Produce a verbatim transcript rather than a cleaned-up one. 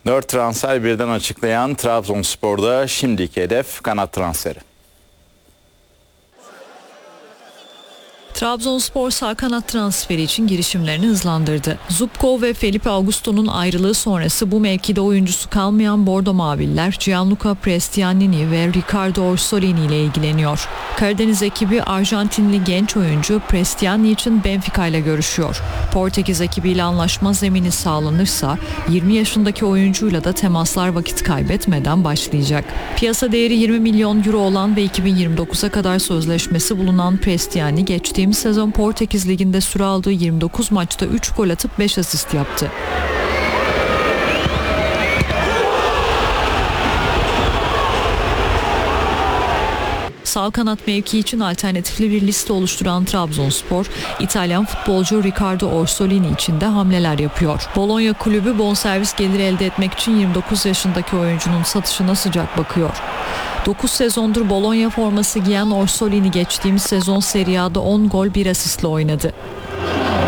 Dört transfer birden açıklayan Trabzonspor'da şimdiki hedef kanat transferi. Trabzonspor sağ kanat transferi için girişimlerini hızlandırdı. Zubkov ve Felipe Augusto'nun ayrılığı sonrası bu mevkide oyuncusu kalmayan Bordo Maviller, Gianluca Prestianini ve Ricardo Orsolini ile ilgileniyor. Karadeniz ekibi Arjantinli genç oyuncu Prestianini için Benfica ile görüşüyor. Portekiz ekibiyle anlaşma zemini sağlanırsa yirmi yaşındaki oyuncuyla da temaslar vakit kaybetmeden başlayacak. Piyasa değeri yirmi milyon euro olan ve iki bin yirmi dokuza kadar sözleşmesi bulunan Prestianini geçtiği sezon Portekiz Ligi'nde süre aldığı yirmi dokuz maçta üç gol atıp beş asist yaptı. Sağ kanat mevki için alternatifli bir liste oluşturan Trabzonspor, İtalyan futbolcu Ricardo Orsolini için de hamleler yapıyor. Bologna kulübü bonservis geliri elde etmek için yirmi dokuz yaşındaki oyuncunun satışına sıcak bakıyor. dokuz sezondur Bologna forması giyen Orsolini geçtiğimiz sezon Serie A'da on gol bir asistle oynadı.